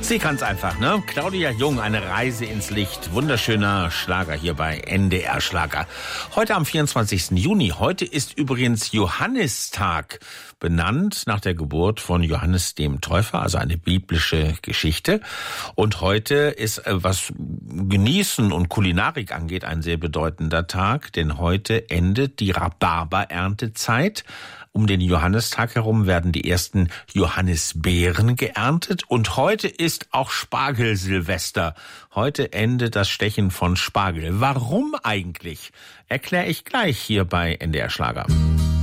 Sie kann's einfach, ne? Claudia Jung, eine Reise ins Licht. Wunderschöner Schlager hier bei NDR Schlager. Heute am 24. Juni. Heute ist übrigens Johannistag, benannt nach der Geburt von Johannes dem Täufer, also eine biblische Geschichte. Und heute ist, was Genießen und Kulinarik angeht, ein sehr bedeutender Tag, denn heute endet die Rhabarbereerntezeit. Um den Johannistag herum werden die ersten Johannisbeeren geerntet und heute ist auch Spargelsilvester. Heute endet das Stechen von Spargel. Warum eigentlich? Erkläre ich gleich hier bei NDR Schlager.